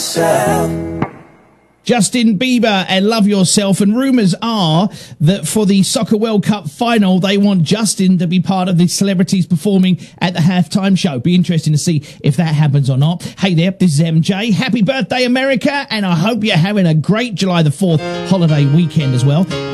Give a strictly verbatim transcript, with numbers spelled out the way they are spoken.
yourself. Justin Bieber and Love Yourself, and rumours are that for the Soccer World Cup final, they want Justin to be part of the celebrities performing at the halftime show. Be interesting to see if that happens or not. Hey there, this is M J. Happy birthday, America, and I hope you're having a great July the fourth holiday weekend as well.